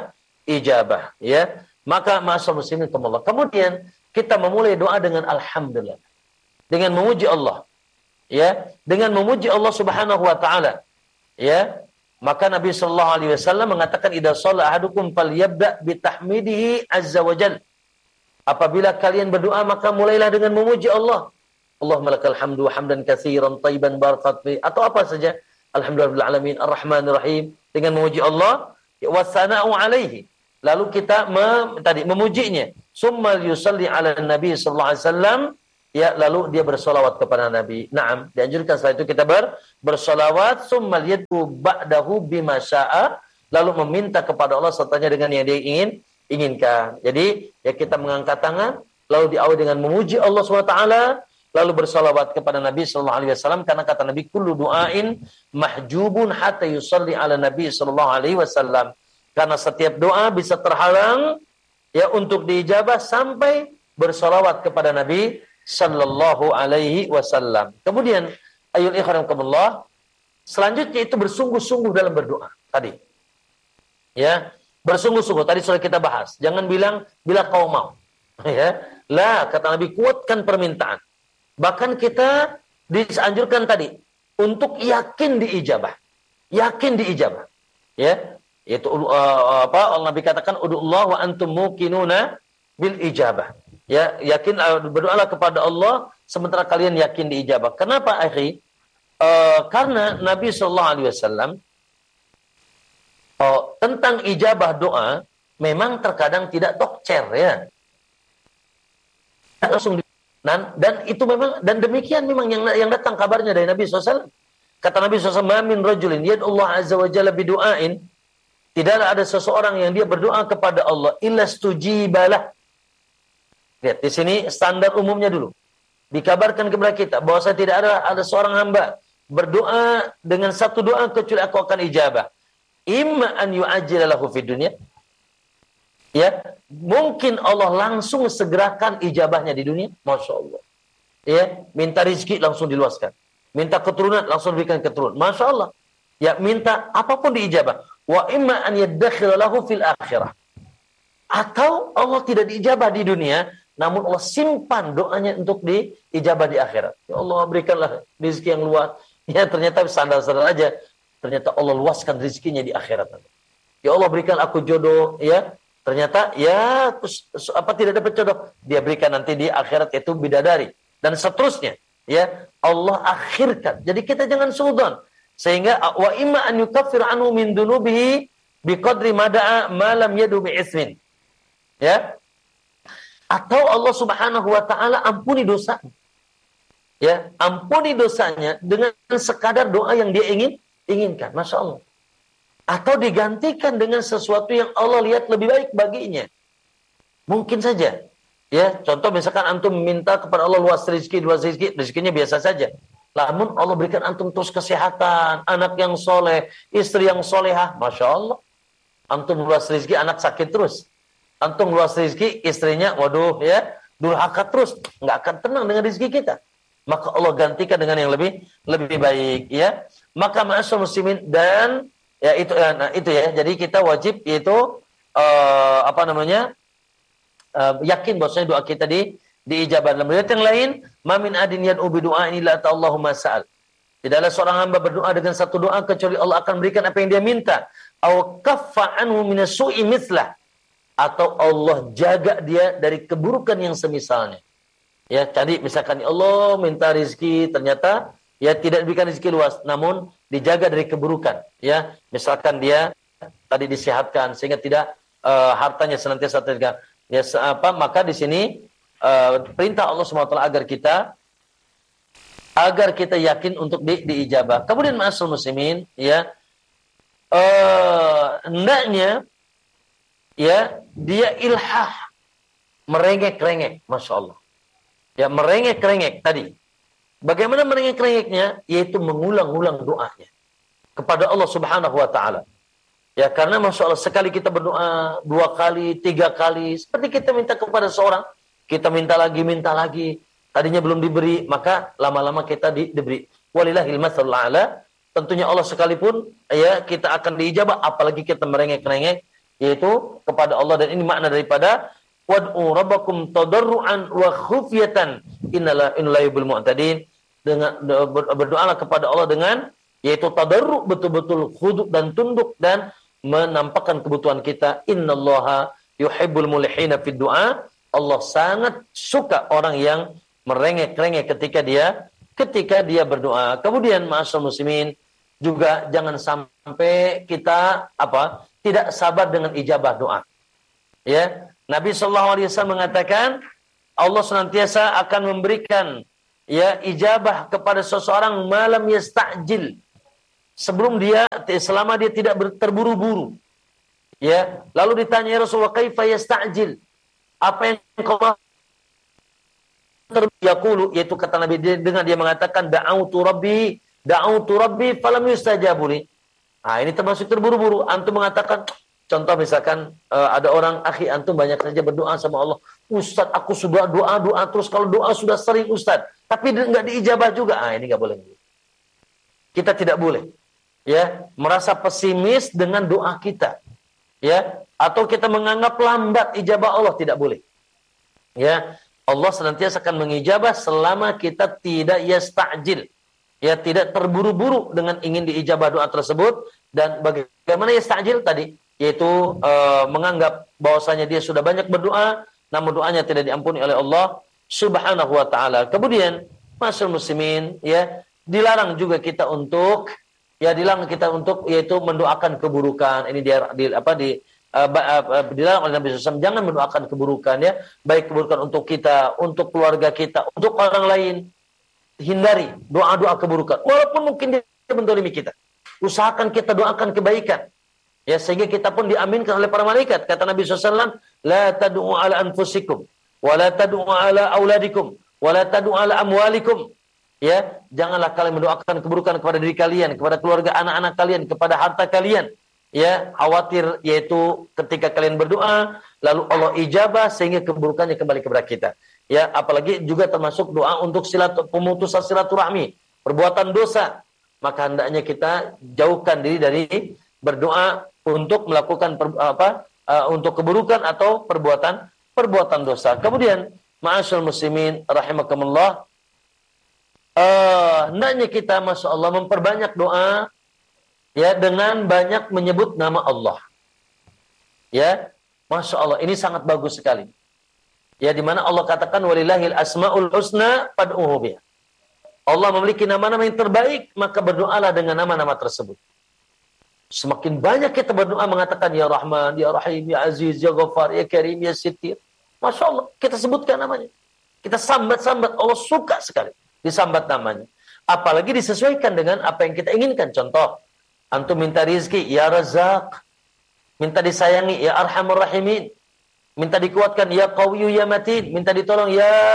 ijabah, ya. Maka ma'asyiral muslimin Allah. Kemudian kita memulai doa dengan alhamdulillah. Dengan memuji Allah. Ya, dengan memuji Allah Subhanahu wa taala. Ya. Maka Nabi sallallahu alaihi wasallam mengatakan idza shalla ahadukum falyabda bi tahmidihi azza wajal. Apabila kalian berdoa maka mulailah dengan memuji Allah. Allahumma lakal hamdu hamdan katsiran thayyiban barakat fi, atau apa saja. alhamdulillahil alamin, arrahmanir rahim, dengan memuji Allah, wasana'u alaihi. Lalu kita memujinya. Summa yusalli ala nabi sallallahu alaihi wasallam, ya, lalu dia bersolawat kepada Nabi. Naam, dianjurkan setelah itu kita bersolawat. Summa yad'u ba'dahu bima syaa, lalu meminta kepada Allah sertanya dengan yang dia inginkan. Jadi ya kita mengangkat tangan, lalu diawali dengan memuji Allah SWT, lalu bersalawat kepada Nabi sallallahu alaihi wasallam, karena kata Nabi, kullu du'ain mahjubun hatta yusalli ala Nabi sallallahu alaihi wasallam. Karena setiap doa bisa terhalang ya untuk diijabah sampai bersalawat kepada Nabi sallallahu alaihi wasallam. Kemudian ayul ikhramkumullah, selanjutnya itu bersungguh-sungguh dalam berdoa tadi. Ya, bersungguh-sungguh tadi sudah kita bahas. Jangan bilang bila kau mau. Ya, lah, kata Nabi, kuatkan permintaan. Bahkan kita dianjurkan tadi untuk yakin diijabah. Yakin diijabah. Ya, yaitu Allah Nabi katakan ud'ullah wa antum muqinuna bil ijabah. Ya, yakin berdoalah kepada Allah sementara kalian yakin diijabah. Kenapa, akhi? Karena Nabi sallallahu alaihi wasallam tentang ijabah doa memang terkadang tidak tokcer, ya. Langsung dan itu memang, dan demikian memang yang datang kabarnya dari Nabi SAW. Kata Nabi SAW, "Ma min rajulin yad'ullah azza wa jalla bidu'ain", tidaklah ada seseorang yang dia berdoa kepada Allah illa stujibalah. Lihat di sini standar umumnya dulu. Dikabarkan kepada kita bahwa tidak ada seorang hamba berdoa dengan satu doa kecuali aku akan ijabah. Imma an yu'ajjila lahu fid dunya. Ya, mungkin Allah langsung segerakan ijabahnya di dunia, Masya Allah. Ya, minta rezeki langsung diluaskan. Minta keturunan langsung diberikan keturunan. Masya Allah. Ya, minta apapun diijabah. Wa imma an yaddakhila lahu fil akhirah. Atau Allah tidak diijabah di dunia, namun Allah simpan doanya untuk diijabah di akhirat. Ya Allah, berikanlah rezeki yang luas. Ya, ternyata sandal-sandal aja. Ternyata Allah luaskan rezekinya di akhirat. Ya Allah, berikan aku jodoh, ya. Ternyata ya tidak dapat jodoh, dia berikan nanti di akhirat, itu bidadari dan seterusnya. Ya, Allah akhirkan. Jadi kita jangan suudzon. Sehingga wa imma an yukaffir anhu min dunubihi biqadri mada'a ma lam yadu bi ismin. Ya. Atau Allah Subhanahu wa taala ampuni dosa. Ya, ampuni dosanya dengan sekadar doa yang dia inginkan. Masya Allah. Atau digantikan dengan sesuatu yang Allah lihat lebih baik baginya. Mungkin saja. Ya, contoh misalkan antum minta kepada Allah luas rezeki, rezekinya biasa saja. Namun Allah berikan antum terus kesehatan, anak yang soleh, istri yang solehah. Masya Allah. Antum luas rezeki, anak sakit terus. Antum luas rezeki, istrinya, waduh ya, durhaka terus. Nggak akan tenang dengan rezeki kita. Maka Allah gantikan dengan yang lebih baik. Ya. Maka ma'asyar muslimin, dan ya itu ya. Jadi kita wajib yaitu yakin bahwasanya doa kita diijabah. Dalam riwayat yang lain, ma min adin yad'u bi du'ain illa Allahumma sa'al. Tidaklah seorang hamba berdoa dengan satu doa kecuali Allah akan berikan apa yang dia minta. Aw kaffa anhu min as-su'i mithlah. Atau Allah jaga dia dari keburukan yang semisalnya. Ya, tadi misalkan Allah minta rezeki, ternyata ya tidak diberikan rezeki luas, namun dijaga dari keburukan. Ya, misalkan dia tadi disehatkan sehingga tidak hartanya senantiasa terjaga. Ya, maka di sini perintah Allah SWT agar kita yakin untuk diijabah. Kemudian ma'asyiral muslimin, ya, hendaknya ya dia ilhah, merengek-rengek, Masya Allah. Ya, merengek-rengek tadi. Bagaimana merengek-rengeknya? Yaitu mengulang-ulang doanya kepada Allah Subhanahu wa taala. Ya, karena Masya Allah, sekali kita berdoa 2 kali, 3 kali, seperti kita minta kepada seorang, kita minta lagi, tadinya belum diberi, maka lama-lama kita diberi. Walillahil matsalul a'la. Tentunya Allah sekalipun ya kita akan diijabah, apalagi kita merengek-rengek yaitu kepada Allah. Dan ini makna daripada wad'u rabbakum tadarruan wa khufyatan innallaha yuhibbul mu'tadin. Dengan berdoalah kepada Allah dengan yaitu tadarru, betul-betul khudu dan tunduk dan menampakkan kebutuhan kita. Innallaha yuhibbul mulihina fid du'a. Allah sangat suka orang yang merengek-rengek ketika dia berdoa. Kemudian ma'asyiral muslimin, juga jangan sampai kita tidak sabar dengan ijabah doa. Ya, Nabi SAW mengatakan Allah senantiasa akan memberikan ijabah kepada seseorang malam yasta'jil, selama dia tidak terburu-buru. Ya, lalu ditanya Rasulullah, kaifa yasta'jil? Apa yang kau yaqulu, yaitu kata Nabi dengan dia mengatakan da'autu rabbi falam yustajabuli. Nah, ini termasuk terburu-buru. Antum mengatakan, contoh misalkan ada orang, akhi antum banyak saja berdoa sama Allah. Ustaz, aku sudah doa terus, kalau doa sudah sering Ustaz, tapi enggak diijabah juga. Ah, ini enggak boleh. Kita tidak boleh merasa pesimis dengan doa kita. Atau kita menganggap lambat ijabah Allah, tidak boleh. Allah senantiasa akan mengijabah selama kita tidak yasta'jil, tidak terburu-buru dengan ingin diijabah doa tersebut. Dan bagaimana yasta'jil tadi, yaitu menganggap bahwasanya dia sudah banyak berdoa, namun doanya tidak diampuni oleh Allah Subhanahu wa taala. Kemudian, masyaallah muslimin, dilarang juga kita untuk yaitu mendoakan keburukan. Ini dilarang oleh Nabi SAW, jangan mendoakan keburukan, baik keburukan untuk kita, untuk keluarga kita, untuk orang lain. Hindari doa-doa keburukan, walaupun mungkin dia mendolimi kita. Usahakan kita doakan kebaikan, sehingga kita pun diaminkan oleh para malaikat. Kata Nabi SAW, la tad'u ala anfusikum, wa la tad'u ala auladikum, wa la tad'u ala amwalikum. Janganlah kalian mendoakan keburukan kepada diri kalian, kepada keluarga anak-anak kalian, kepada harta kalian. Khawatir yaitu ketika kalian berdoa lalu Allah ijabah sehingga keburukannya kembali kepada kita. Apalagi juga termasuk doa untuk pemutusan silaturahmi, perbuatan dosa. Maka hendaknya kita jauhkan diri dari berdoa untuk melakukan untuk keburukan atau perbuatan dosa. Kemudian, ma'asyal muslimin rahimakumullah, hendaknya kita masya Allah memperbanyak doa dengan banyak menyebut nama Allah. Masya Allah, ini sangat bagus sekali. Di mana Allah katakan walillahil asmaul husna fad'uhu biha. Allah memiliki nama-nama yang terbaik, maka berdoalah dengan nama-nama tersebut. Semakin banyak kita berdoa mengatakan ya Rahman, ya Rahim, ya Aziz, ya Ghaffar, ya Karim, ya Sittir. Masya Allah, kita sebutkan namanya. Kita sambat-sambat, Allah suka sekali disambat namanya. Apalagi disesuaikan dengan apa yang kita inginkan. Contoh, antum minta rizki, ya Razak. Minta disayangi, ya Arhamur Rahimin. Minta dikuatkan, ya Qawiyyu ya Matin. Minta ditolong,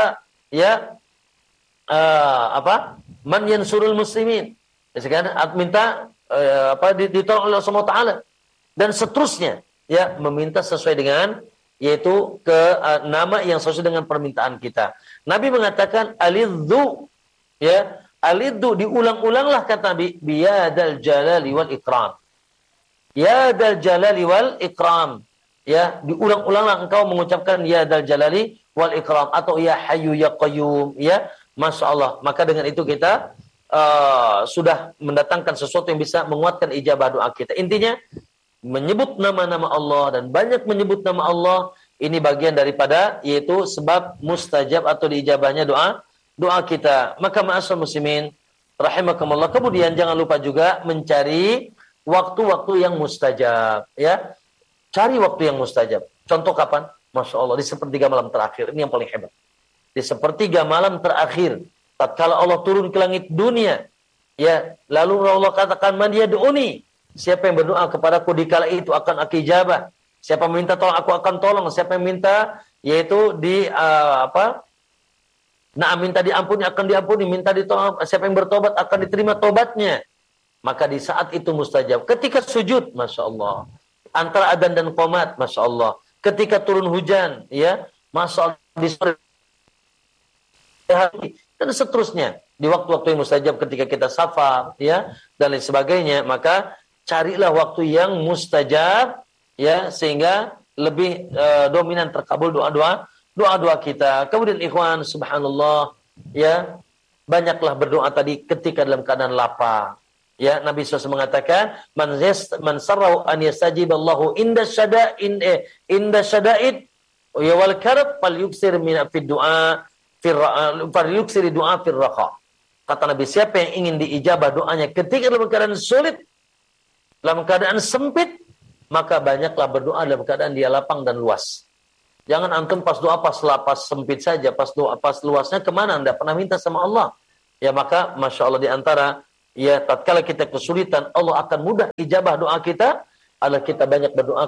man yansurul muslimin. Sekarang minta ditolong oleh Allah Subhanahu wa taala. Dan seterusnya, meminta sesuai dengan yaitu nama yang sesuai dengan permintaan kita. Nabi mengatakan alidzu, alidzu, diulang-ulanglah kata Nabi, biyadal jalali wal ikram. Ya dal jalali wal ikram. Diulang-ulanglah engkau mengucapkan ya dal jalali wal ikram atau ya hayyu ya qayyum. Masya Allah. Maka dengan itu kita sudah mendatangkan sesuatu yang bisa menguatkan ijabah doa kita. Intinya menyebut nama-nama Allah dan banyak menyebut nama Allah, ini bagian daripada yaitu sebab mustajab atau diijabahnya doa kita. Maka ma'asal muslimin rahimakumullah. Kemudian jangan lupa juga mencari waktu-waktu yang mustajab, Cari waktu yang mustajab. Contoh kapan? Masya Allah, di sepertiga malam terakhir. Ini yang paling hebat. Di sepertiga malam terakhir, tatkala Allah turun ke langit dunia, lalu Allah katakan, man yad'uni, siapa yang berdoa kepadaku di kala itu akan aku ijabah. Siapa minta tolong, aku akan tolong. Siapa yang minta, yaitu minta diampuni, akan diampuni. Minta ditolong, siapa yang bertobat, akan diterima tobatnya. Maka di saat itu mustajab. Ketika sujud, Masya Allah. Antara adzan dan qomat, Masya Allah. Ketika turun hujan, Masya Allah. Di sore hari, dan seterusnya. Di waktu-waktu yang mustajab ketika kita safar, dan lain sebagainya. Maka carilah waktu yang mustajab, sehingga lebih dominan terkabul doa-doa kita. Kemudian ikhwan, subhanallah, banyaklah berdoa tadi ketika dalam keadaan lapar. Nabi SAW mengatakan, man sarrahu an yastajiballahu inda syada'id wal karab falyuksir min fid du'a fir raqa. Kata Nabi, siapa yang ingin diijabah doanya ketika dalam keadaan sulit, dalam keadaan sempit, maka banyaklah berdoa dalam keadaan dia lapang dan luas. Jangan antum pas doa pas sempit saja, pas doa pas luasnya kemana Anda pernah minta sama Allah. Ya maka Masya Allah di antara ya tatkala kita kesulitan, Allah akan mudah ijabah doa kita adalah kita banyak berdoa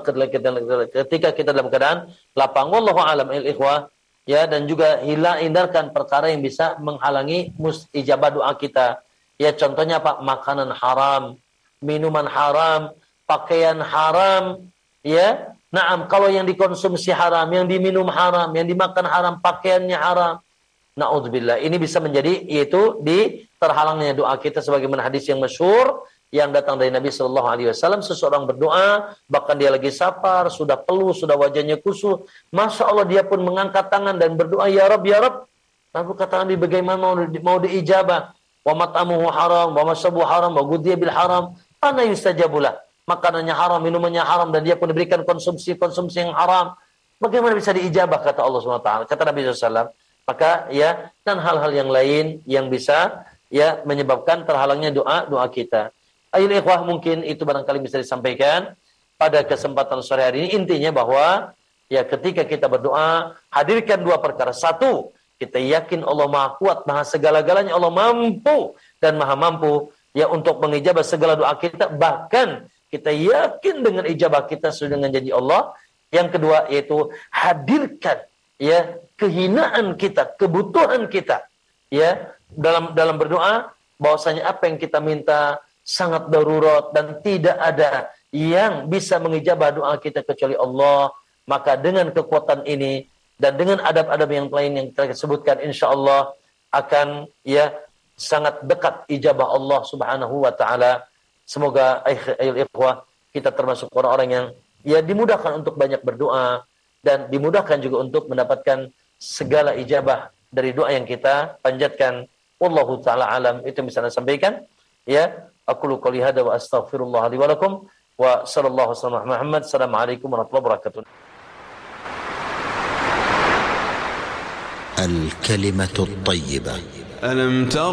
ketika kita dalam keadaan lapang. Wallahu a'lam ikhwah. Ya, dan juga hindarkan perkara yang bisa menghalangi ijabah doa kita. Ya, contohnya apa? Makanan haram, minuman haram, pakaian haram, ya. Naam, kalau yang dikonsumsi haram, yang diminum haram, yang dimakan haram, pakaiannya haram. Na'udzubillah. Ini bisa menjadi yaitu di terhalangnya doa kita sebagaimana hadis yang masyhur yang datang dari Nabi sallallahu alaihi wasallam, seseorang berdoa, bahkan dia lagi safar, sudah peluh, sudah wajahnya kusut, Masya Allah dia pun mengangkat tangan dan berdoa, ya Rabb, ya Rabb. Lalu kata Nabi, bagaimana mau diijabah? Wa mat'amuhu haram, wa masyabuhu haram, wa ghudhiya bil haram, ana yustajabulah. Makanannya haram, minumannya haram, dan dia pun diberikan konsumsi yang haram. Bagaimana bisa diijabah, kata Allah SWT. Kata Nabi SAW. Maka ya, dan hal-hal yang lain yang bisa ya menyebabkan terhalangnya doa kita. Ayo ikhwah, mungkin itu barangkali bisa disampaikan pada kesempatan sore hari ini. Intinya bahwa ya ketika kita berdoa, hadirkan dua perkara. Satu, kita yakin Allah Maha Kuat, Maha segala-galanya, Allah mampu dan Maha mampu ya untuk mengijabah segala doa kita. Bahkan kita yakin dengan ijabah kita sudah dengan janji Allah. Yang kedua yaitu hadirkan ya kehinaan kita, kebutuhan kita ya dalam berdoa, bahwasanya apa yang kita minta sangat darurat dan tidak ada yang bisa mengijabah doa kita kecuali Allah. Maka dengan kekuatan ini dan dengan adab-adab yang lain yang kita sebutkan, insyaallah akan ya sangat dekat ijabah Allah Subhanahu wa taala. Semoga ayol ikhwah kita termasuk orang-orang yang ya dimudahkan untuk banyak berdoa dan dimudahkan juga untuk mendapatkan segala ijabah dari doa yang kita panjatkan. Wallahu taala alam. Itu yang bisa saya sampaikan. Ya, aqulu qouli hadza wa astaghfirullah li wa lakum wa sallallahu alaihi wasallam Muhammad. Assalamualaikum warahmatullahi wabarakatuh. الكلمة الطيبة. ألم تر